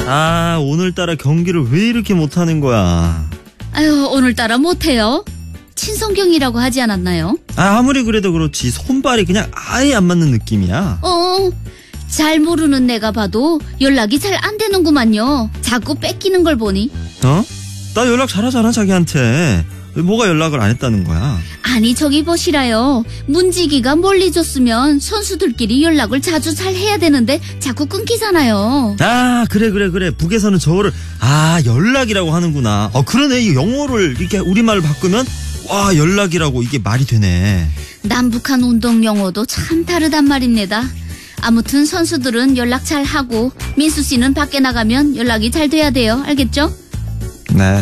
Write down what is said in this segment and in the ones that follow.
아, 오늘따라 경기를 왜 이렇게 못하는 거야? 아유, 오늘따라 못해요. 친성경이라고 하지 않았나요? 아, 아무리 그래도 그렇지 손발이 그냥 아예 안 맞는 느낌이야. 잘 모르는 내가 봐도 연락이 잘 안 되는구만요. 자꾸 뺏기는 걸 보니. 나 연락 잘하잖아, 자기한테. 뭐가 연락을 안 했다는 거야? 아니, 저기 보시라요. 문지기가 멀리 줬으면 선수들끼리 연락을 자주 잘 해야 되는데 자꾸 끊기잖아요. 아, 그래. 북에서는 저거를 연락이라고 하는구나. 그러네. 이 영어를 이렇게 우리말로 바꾸면 와, 연락이라고 이게 말이 되네. 남북한 운동 용어도 참 다르단 말입니다. 아무튼 선수들은 연락 잘 하고 민수 씨는 밖에 나가면 연락이 잘 돼야 돼요. 알겠죠? 네.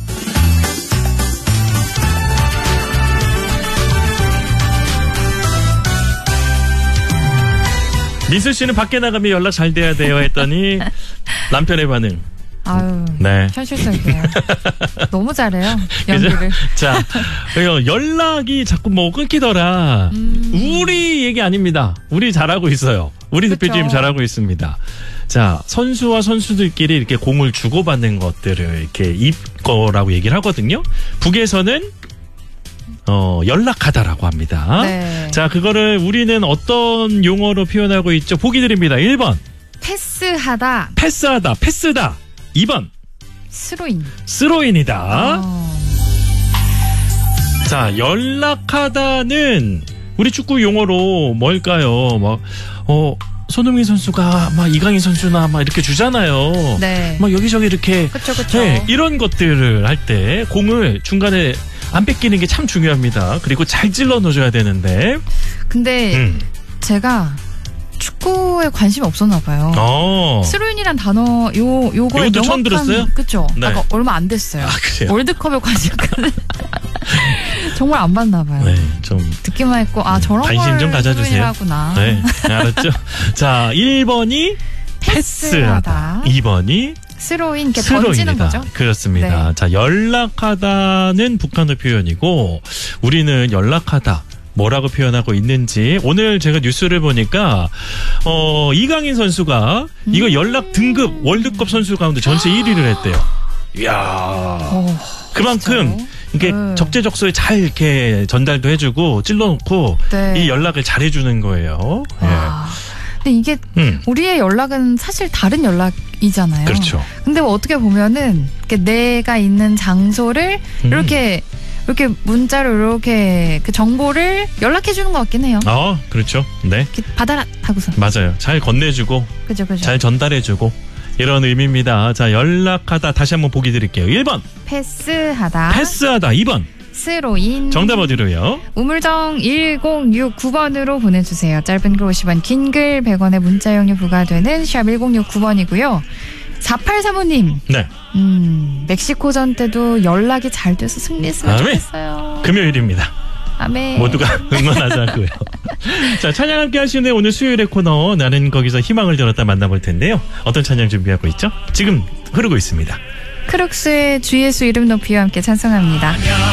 민수 씨는 밖에 나가면 연락 잘 돼야 돼요 했더니 남편의 반응. 아유, 네. 현실적이에요. 너무 잘해요, 연기를. 자, 연락이 자꾸 뭐 끊기더라. 우리 얘기 아닙니다. 우리 잘하고 있어요. 우리 대표팀 잘하고 있습니다. 자, 선수와 선수들끼리 이렇게 공을 주고받는 것들을 이렇게 입거라고 얘기를 하거든요. 북에서는 연락하다라고 합니다. 네. 자, 그거를 우리는 어떤 용어로 표현하고 있죠? 보기 드립니다. 1번. 패스하다. 패스다. 2번. 스로인이다. 자, 연락하다는 우리 축구 용어로 뭘까요? 손흥민 선수가 이강인 선수나 이렇게 주잖아요. 네. 여기저기 이렇게. 그쵸. 네, 이런 것들을 할 때 공을 중간에 안 뺏기는 게 참 중요합니다. 그리고 잘 찔러 넣어줘야 되는데. 근데 제가 축구에 관심이 없었나 봐요. 스로인이란 단어 요거에 이것도 처음 들었어요? 그쵸? 네. 얼마 안 됐어요. 그래요? 월드컵에 관심가는 정말 안 봤나 봐요. 네, 좀 듣기만 했고 저런 관심 걸 좀 가져주세요. 스로인이라구나. 네, 알았죠? 자, 1번이 패스하다. 2번이 스로인, 이렇게 던지는 거죠? 그렇습니다. 네. 자, 연락하다는 북한어 표현이고 우리는 연락하다. 뭐라고 표현하고 있는지 오늘 제가 뉴스를 보니까 이강인 선수가 이거 연락 등급 월드컵 선수 가운데 전체 1위를 했대요. 이야, 그만큼 진짜요? 이게 적재적소에 잘 이렇게 전달도 해주고 찔러놓고 이 연락을 잘해주는 거예요. 근데 이게 우리의 연락은 사실 다른 연락이잖아요. 그렇죠. 근데 어떻게 보면은 내가 있는 장소를 이렇게 문자로 이렇게 그 정보를 연락해 주는 것 같긴 해요. 그렇죠. 네. 받아라 하고서. 맞아요. 잘 건네주고. 그죠. 잘 전달해주고. 이런 의미입니다. 자, 연락하다 다시 한번 보기 드릴게요. 1번. 패스하다. 2번. 스로인. 정답 어디로요? 우물정 1069번으로 보내주세요. 짧은 글 50원, 긴 글 100원의 문자 이용료 부과되는 샵 1069번이고요. 4835님. 네. 멕시코전 때도 연락이 잘 돼서 승리했으면 좋겠어요. 금요일입니다. 아멘. 모두가 응원하자고요. 자, 찬양 함께 하시는 오늘 수요일의 코너 나는 거기서 희망을 들었다 만나볼 텐데요. 어떤 찬양 준비하고 있죠? 지금 흐르고 있습니다. 크룩스의 주 예수 이름 높이와 함께 찬송합니다.